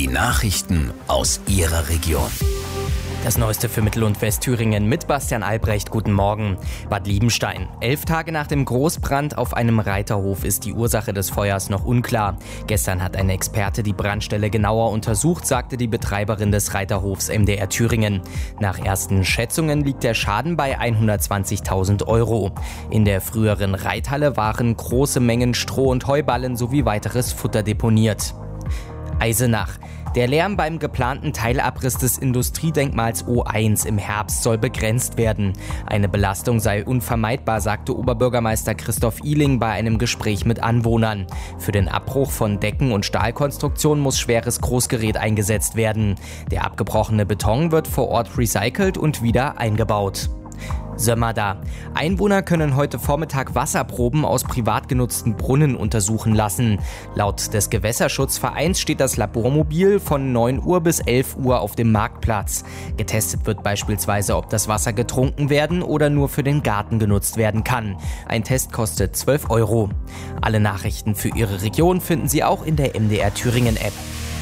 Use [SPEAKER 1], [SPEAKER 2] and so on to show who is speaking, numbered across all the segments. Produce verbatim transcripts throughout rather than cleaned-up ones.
[SPEAKER 1] Die Nachrichten aus Ihrer Region.
[SPEAKER 2] Das Neueste für Mittel- und Westthüringen mit Bastian Albrecht. Guten Morgen. Bad Liebenstein. Elf Tage nach dem Großbrand auf einem Reiterhof ist die Ursache des Feuers noch unklar. Gestern hat ein Experte die Brandstelle genauer untersucht, sagte die Betreiberin des Reiterhofs M D R Thüringen. Nach ersten Schätzungen liegt der Schaden bei hundertzwanzigtausend Euro. In der früheren Reithalle waren große Mengen Stroh und Heuballen sowie weiteres Futter deponiert. Eisenach. Der Lärm beim geplanten Teilabriss des Industriedenkmals O eins im Herbst soll begrenzt werden. Eine Belastung sei unvermeidbar, sagte Oberbürgermeister Christoph Ihling bei einem Gespräch mit Anwohnern. Für den Abbruch von Decken- und Stahlkonstruktionen muss schweres Großgerät eingesetzt werden. Der abgebrochene Beton wird vor Ort recycelt und wieder eingebaut. Sömmerda. Einwohner können heute Vormittag Wasserproben aus privat genutzten Brunnen untersuchen lassen. Laut des Gewässerschutzvereins steht das Labormobil von neun Uhr bis elf Uhr auf dem Marktplatz. Getestet wird beispielsweise, ob das Wasser getrunken werden oder nur für den Garten genutzt werden kann. Ein Test kostet zwölf Euro. Alle Nachrichten für Ihre Region finden Sie auch in der M D R Thüringen App.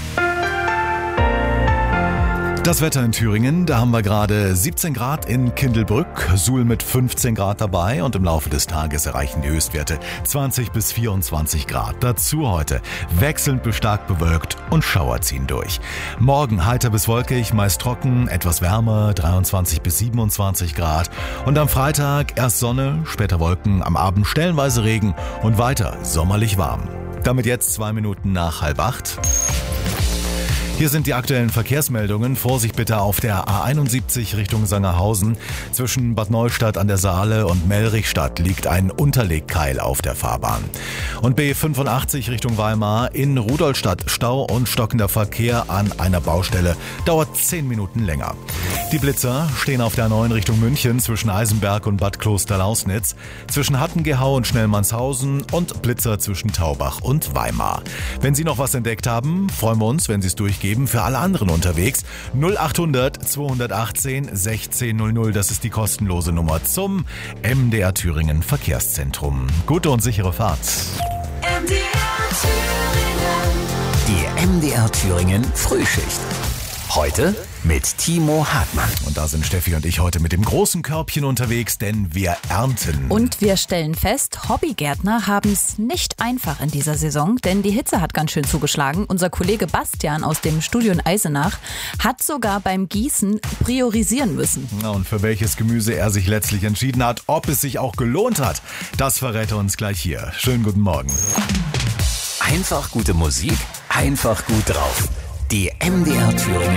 [SPEAKER 3] Das Wetter in Thüringen, da haben wir gerade siebzehn Grad in Kindelbrück, Suhl mit fünfzehn Grad dabei und im Laufe des Tages erreichen die Höchstwerte zwanzig bis vierundzwanzig Grad. Dazu heute wechselnd bis stark bewölkt und Schauer ziehen durch. Morgen heiter bis wolkig, meist trocken, etwas wärmer, dreiundzwanzig bis siebenundzwanzig Grad. Und am Freitag erst Sonne, später Wolken, am Abend stellenweise Regen und weiter sommerlich warm. Damit jetzt zwei Minuten nach halb acht. Hier sind die aktuellen Verkehrsmeldungen. Vorsicht bitte auf der A einundsiebzig Richtung Sangerhausen. Zwischen Bad Neustadt an der Saale und Mellrichstadt liegt ein Unterlegkeil auf der Fahrbahn. Und B fünfundachtzig Richtung Weimar in Rudolstadt Stau und stockender Verkehr an einer Baustelle. Dauert zehn Minuten länger. Die Blitzer stehen auf der A neun Richtung München zwischen Eisenberg und Bad Kloster-Lausnitz. Zwischen Hattengehau und Schnellmannshausen und Blitzer zwischen Taubach und Weimar. Wenn Sie noch was entdeckt haben, freuen wir uns, wenn Sie es durchgeben. Für alle anderen unterwegs null achthundert zweihundertachtzehn sechzehn null null, das ist die kostenlose Nummer zum M D R Thüringen Verkehrszentrum. Gute und sichere Fahrt.
[SPEAKER 1] M D R Thüringen. Die M D R Thüringen Frühschicht. Heute mit Timo Hartmann.
[SPEAKER 3] Und da sind Steffi und ich heute mit dem großen Körbchen unterwegs, denn wir ernten.
[SPEAKER 4] Und wir stellen fest, Hobbygärtner haben es nicht einfach in dieser Saison, denn die Hitze hat ganz schön zugeschlagen. Unser Kollege Bastian aus dem Studio in Eisenach hat sogar beim Gießen priorisieren müssen.
[SPEAKER 3] Na, und für welches Gemüse er sich letztlich entschieden hat, ob es sich auch gelohnt hat, das verrät er uns gleich hier. Schönen guten Morgen.
[SPEAKER 1] Einfach gute Musik, einfach gut drauf. Die M D R Thüringen